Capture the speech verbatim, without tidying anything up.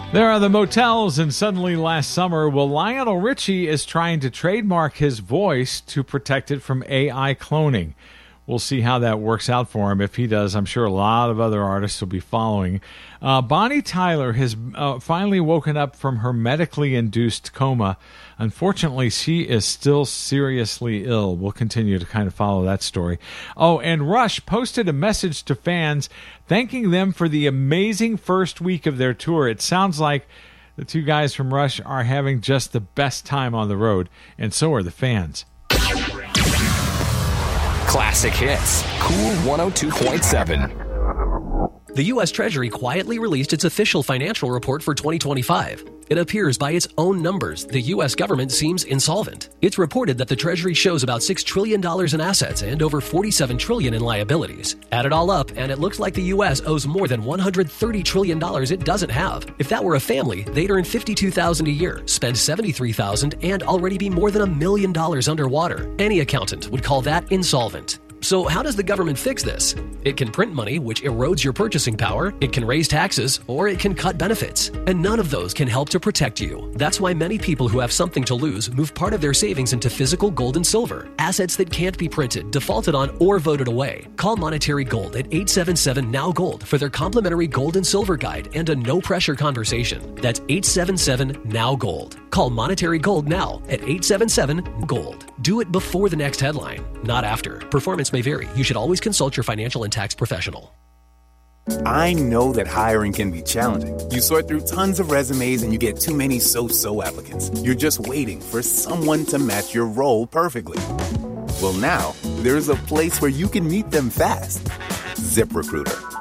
There are the motels, and suddenly last summer, well, Lionel Richie is trying to trademark his voice to protect it from A I cloning. We'll see how that works out for him. If he does, I'm sure a lot of other artists will be following. Uh, Bonnie Tyler has uh, finally woken up from her medically induced coma. Unfortunately, she is still seriously ill. We'll continue to kind of follow that story. Oh, and Rush posted a message to fans thanking them for the amazing first week of their tour. It sounds like the two guys from Rush are having just the best time on the road, and so are the fans. Classic Hits, Cool one oh two point seven. The U S Treasury quietly released its official financial report for twenty twenty-five. It appears by its own numbers, the U S government seems insolvent. It's reported that the Treasury shows about six trillion dollars in assets and over forty-seven trillion dollars in liabilities. Add it all up, and it looks like the U S owes more than one hundred thirty trillion dollars it doesn't have. If that were a family, they'd earn fifty-two thousand dollars a year, spend seventy-three thousand dollars, and already be more than a million dollars underwater. Any accountant would call that insolvent. So how does the government fix this? It can print money, which erodes your purchasing power, it can raise taxes, or it can cut benefits. And none of those can help to protect you. That's why many people who have something to lose move part of their savings into physical gold and silver, assets that can't be printed, defaulted on, or voted away. Call Monetary Gold at eight seven seven N O W Gold for their complimentary gold and silver guide and a no-pressure conversation. That's eight seven seven N O W Gold. Call Monetary Gold now at eight seven seven Gold. Do it before the next headline, not after. Performance may vary. You should always consult your financial and tax professional. I know that hiring can be challenging. You sort through tons of resumes and you get too many so-so applicants. You're just waiting for someone to match your role perfectly. Well, now, there's a place where you can meet them fast. ZipRecruiter.